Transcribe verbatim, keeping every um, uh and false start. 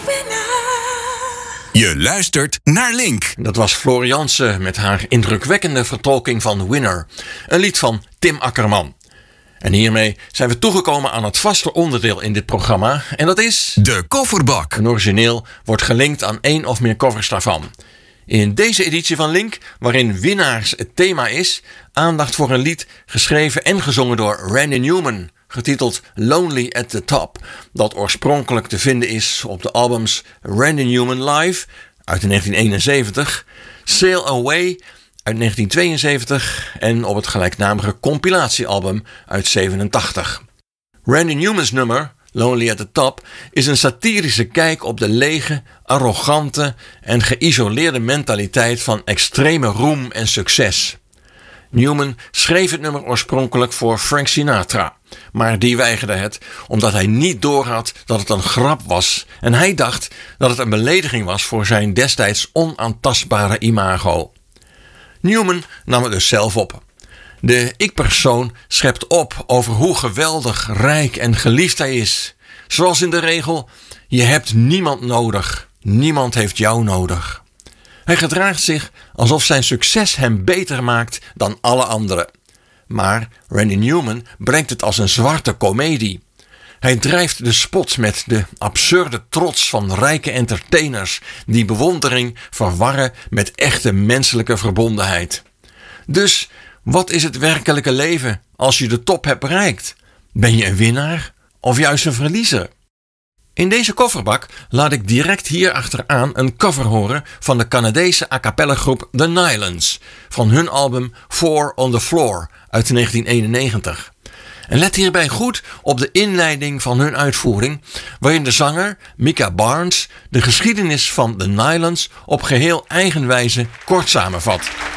Je luistert naar Link. Dat was Floor Jansen met haar indrukwekkende vertolking van Winner. Een lied van Tim Akkerman. En hiermee zijn we toegekomen aan het vaste onderdeel in dit programma. En dat is... De Kofferbak. Een origineel wordt gelinkt aan één of meer covers daarvan. In deze editie van Link, waarin Winnaars het thema is... aandacht voor een lied geschreven en gezongen door Randy Newman... getiteld Lonely at the Top, dat oorspronkelijk te vinden is op de albums Randy Newman Live uit negentien eenenzeventig, Sail Away uit negentien tweeënzeventig en op het gelijknamige compilatiealbum uit zevenentachtig. Randy Newman's nummer Lonely at the Top is een satirische kijk op de lege, arrogante en geïsoleerde mentaliteit van extreme roem en succes. Newman schreef het nummer oorspronkelijk voor Frank Sinatra, maar die weigerde het omdat hij niet doorhad dat het een grap was en hij dacht dat het een belediging was voor zijn destijds onaantastbare imago. Newman nam het dus zelf op. De ik-persoon schept op over hoe geweldig, rijk en geliefd hij is. Zoals in de regel, je hebt niemand nodig, niemand heeft jou nodig. Hij gedraagt zich alsof zijn succes hem beter maakt dan alle anderen. Maar Randy Newman brengt het als een zwarte komedie. Hij drijft de spot met de absurde trots van rijke entertainers die bewondering verwarren met echte menselijke verbondenheid. Dus wat is het werkelijke leven als je de top hebt bereikt? Ben je een winnaar of juist een verliezer? In deze kofferbak laat ik direct hier achteraan een cover horen van de Canadese a cappella groep The Nylons van hun album Four on the Floor uit negentien eenennegentig. En let hierbij goed op de inleiding van hun uitvoering, waarin de zanger Micah Barnes de geschiedenis van The Nylons op geheel eigen wijze kort samenvat.